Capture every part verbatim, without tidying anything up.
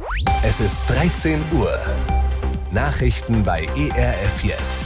Es ist dreizehn Uhr. Nachrichten bei E R F Yes.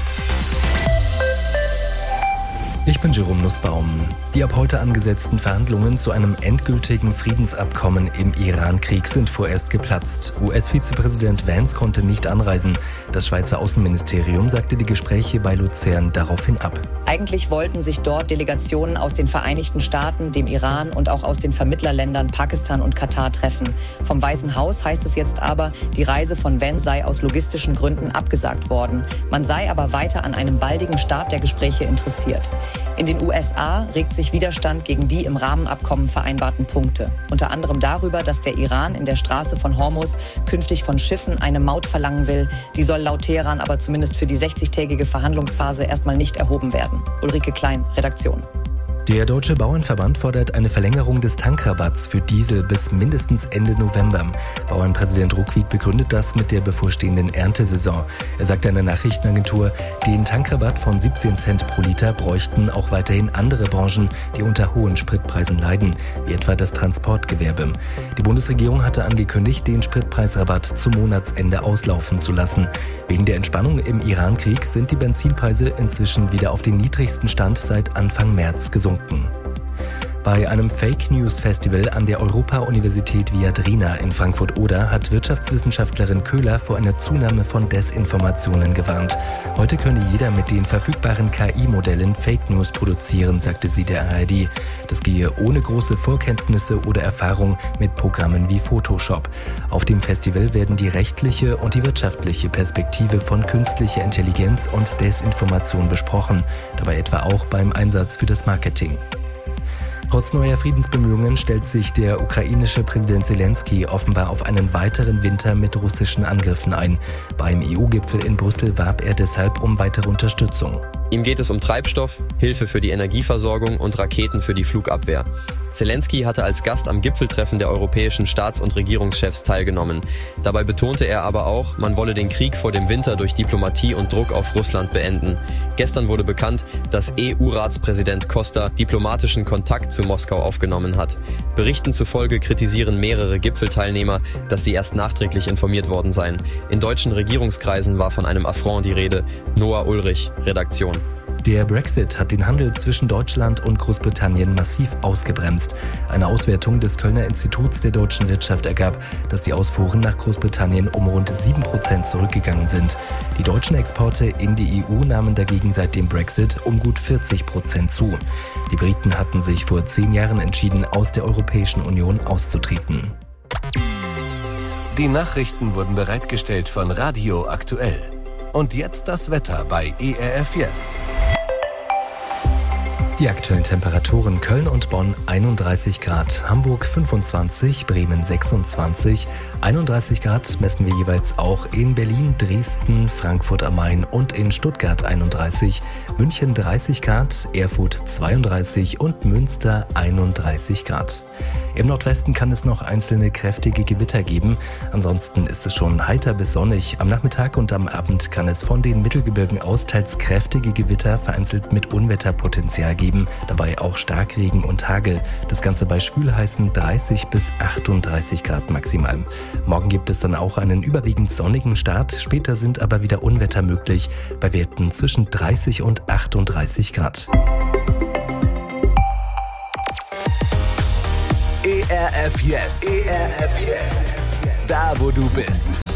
Ich bin Jerome Nussbaum. Die ab heute angesetzten Verhandlungen zu einem endgültigen Friedensabkommen im Iran-Krieg sind vorerst geplatzt. U S-Vizepräsident Vance konnte nicht anreisen. Das Schweizer Außenministerium sagte die Gespräche bei Luzern daraufhin ab. Eigentlich wollten sich dort Delegationen aus den Vereinigten Staaten, dem Iran und auch aus den Vermittlerländern Pakistan und Katar treffen. Vom Weißen Haus heißt es jetzt aber, die Reise von Vance sei aus logistischen Gründen abgesagt worden. Man sei aber weiter an einem baldigen Start der Gespräche interessiert. In den U S A regt sich Widerstand gegen die im Rahmenabkommen vereinbarten Punkte. Unter anderem darüber, dass der Iran in der Straße von Hormuz künftig von Schiffen eine Maut verlangen will. Die soll laut Teheran aber zumindest für die sechzigtägige Verhandlungsphase erstmal nicht erhoben werden. Ulrike Klein, Redaktion. Der Deutsche Bauernverband fordert eine Verlängerung des Tankrabatts für Diesel bis mindestens Ende November. Bauernpräsident Ruckwied begründet das mit der bevorstehenden Erntesaison. Er sagte einer Nachrichtenagentur, den Tankrabatt von siebzehn Cent pro Liter bräuchten auch weiterhin andere Branchen, die unter hohen Spritpreisen leiden, wie etwa das Transportgewerbe. Die Bundesregierung hatte angekündigt, den Spritpreisrabatt zum Monatsende auslaufen zu lassen. Wegen der Entspannung im Iran-Krieg sind die Benzinpreise inzwischen wieder auf den niedrigsten Stand seit Anfang März gesunken. Bei einem Fake-News-Festival an der Europa-Universität Viadrina in Frankfurt-Oder hat Wirtschaftswissenschaftlerin Köhler vor einer Zunahme von Desinformationen gewarnt. Heute könne jeder mit den verfügbaren K I-Modellen Fake News produzieren, sagte sie der A R D. Das gehe ohne große Vorkenntnisse oder Erfahrung mit Programmen wie Photoshop. Auf dem Festival werden die rechtliche und die wirtschaftliche Perspektive von künstlicher Intelligenz und Desinformation besprochen, dabei etwa auch beim Einsatz für das Marketing. Trotz neuer Friedensbemühungen stellt sich der ukrainische Präsident Zelensky offenbar auf einen weiteren Winter mit russischen Angriffen ein. Beim E U-Gipfel in Brüssel warb er deshalb um weitere Unterstützung. Ihm geht es um Treibstoff, Hilfe für die Energieversorgung und Raketen für die Flugabwehr. Zelensky hatte als Gast am Gipfeltreffen der europäischen Staats- und Regierungschefs teilgenommen. Dabei betonte er aber auch, man wolle den Krieg vor dem Winter durch Diplomatie und Druck auf Russland beenden. Gestern wurde bekannt, dass E U-Ratspräsident Costa diplomatischen Kontakt zu Moskau aufgenommen hat. Berichten zufolge kritisieren mehrere Gipfelteilnehmer, dass sie erst nachträglich informiert worden seien. In deutschen Regierungskreisen war von einem Affront die Rede. Noah Ulrich, Redaktion. Der Brexit hat den Handel zwischen Deutschland und Großbritannien massiv ausgebremst. Eine Auswertung des Kölner Instituts der deutschen Wirtschaft ergab, dass die Ausfuhren nach Großbritannien um rund sieben Prozent zurückgegangen sind. Die deutschen Exporte in die E U nahmen dagegen seit dem Brexit um gut vierzig Prozent zu. Die Briten hatten sich vor zehn Jahren entschieden, aus der Europäischen Union auszutreten. Die Nachrichten wurden bereitgestellt von Radio Aktuell. Und jetzt das Wetter bei E R F Yes. Die aktuellen Temperaturen: Köln und Bonn einunddreißig Grad, Hamburg fünfundzwanzig, Bremen sechsundzwanzig, einunddreißig Grad messen wir jeweils auch in Berlin, Dresden, Frankfurt am Main und in Stuttgart einunddreißig, München dreißig Grad, Erfurt zweiunddreißig und Münster einunddreißig Grad. Im Nordwesten kann es noch einzelne kräftige Gewitter geben. Ansonsten ist es schon heiter bis sonnig. Am Nachmittag und am Abend kann es von den Mittelgebirgen aus teils kräftige Gewitter, vereinzelt mit Unwetterpotenzial geben. Dabei auch Starkregen und Hagel. Das Ganze bei schwülheißen dreißig bis achtunddreißig Grad maximal. Morgen gibt es dann auch einen überwiegend sonnigen Start. Später sind aber wieder Unwetter möglich, bei Werten zwischen dreißig und achtunddreißig Grad. E R F Yes. E R F Yes. Da, wo du bist.